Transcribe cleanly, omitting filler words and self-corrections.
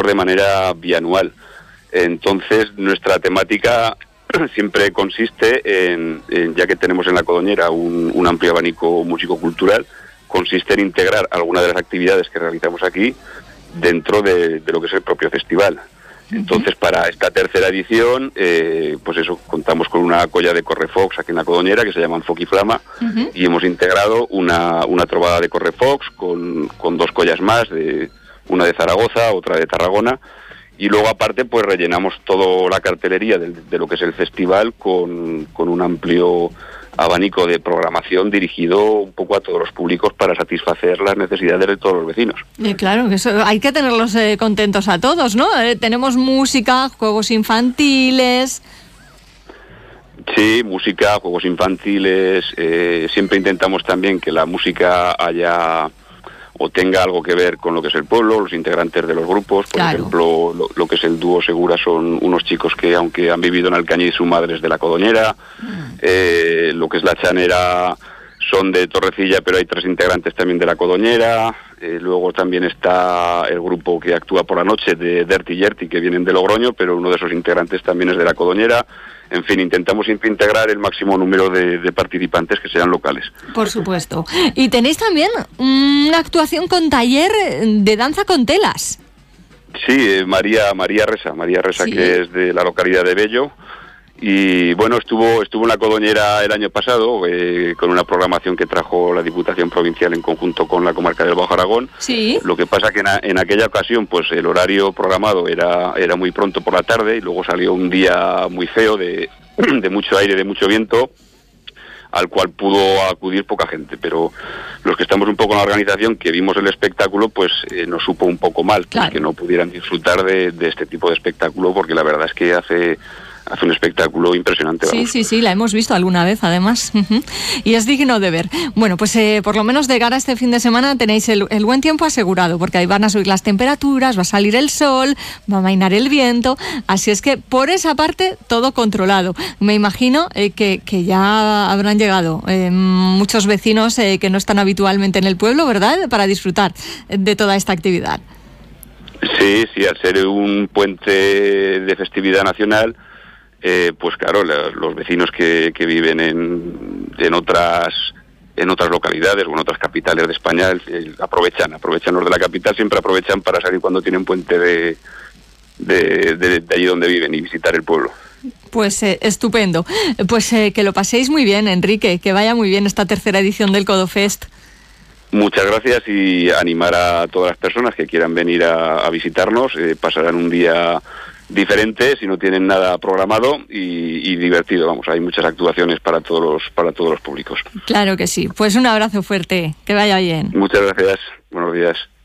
de manera bianual. Entonces, nuestra temática siempre consiste en, ya que tenemos en la Codoñera un amplio abanico músico-cultural, consiste en integrar alguna de las actividades que realizamos aquí dentro de lo que es el propio festival. Entonces, para esta tercera edición, pues eso, contamos con una colla de correfox aquí en la Codoñera que se llama Foc y Flama, y hemos integrado una trovada de correfox con 2 collas más, una de Zaragoza, otra de Tarragona, y luego aparte pues rellenamos toda la cartelería de lo que es el festival con un amplio abanico de programación dirigido un poco a todos los públicos para satisfacer las necesidades de todos los vecinos. Claro, eso, hay que tenerlos contentos a todos, ¿no? Tenemos música, juegos infantiles. Sí, música, juegos infantiles, siempre intentamos también que la música haya o tenga algo que ver con lo que es el pueblo, los integrantes de los grupos. Por ejemplo, lo que es el dúo Segura son unos chicos que, aunque han vivido en Alcañiz, su madre es de la Codoñera. Lo que es la chanera son de Torrecilla, pero hay 3 integrantes también de la Codoñera. Luego también está el grupo que actúa por la noche de Derti Yerti, que vienen de Logroño, pero uno de esos integrantes también es de la Codoñera. En fin, intentamos siempre integrar el máximo número de participantes que sean locales. Por supuesto. Y tenéis también una actuación con taller de danza con telas. Sí, María Resa, sí, que es de la localidad de Bello. Y bueno, estuvo en la Codoñera el año pasado con una programación que trajo la Diputación Provincial en conjunto con la comarca del Bajo Aragón. Sí. Lo que pasa que en aquella ocasión pues el horario programado era muy pronto por la tarde, y luego salió un día muy feo de mucho aire, de mucho viento, al cual pudo acudir poca gente, pero los que estamos un poco en la organización, que vimos el espectáculo, pues nos supo un poco mal, claro, que no pudieran disfrutar de este tipo de espectáculo, porque la verdad es que hace un espectáculo impresionante. Sí, vamos. Sí, la hemos visto alguna vez, además. Y es digno de ver. Bueno, pues por lo menos de cara a este fin de semana tenéis el buen tiempo asegurado, porque ahí van a subir las temperaturas, va a salir el sol, va a amainar el viento, así es que por esa parte todo controlado. Me imagino que ya habrán llegado muchos vecinos que no están habitualmente en el pueblo, ¿verdad?, para disfrutar de toda esta actividad. Sí, al ser un puente de festividad nacional, pues claro, los vecinos que viven en otras localidades o en otras capitales de España aprovechan los de la capital, siempre aprovechan para salir cuando tienen puente de allí donde viven y visitar el pueblo. Pues estupendo. Pues que lo paséis muy bien, Enrique, que vaya muy bien esta tercera edición del Codofest. Muchas gracias, y animar a todas las personas que quieran venir a visitarnos. Pasarán un día diferente si no tienen nada programado, y divertido. Vamos, hay muchas actuaciones para todos los públicos. Claro que sí. Pues un abrazo fuerte, que vaya bien. Muchas gracias, buenos días.